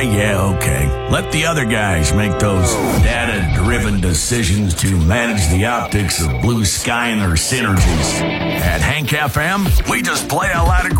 Yeah, okay. Let the other guys make those data-driven decisions to manage the optics of blue sky and their synergies. At Hank FM, we just play a lot of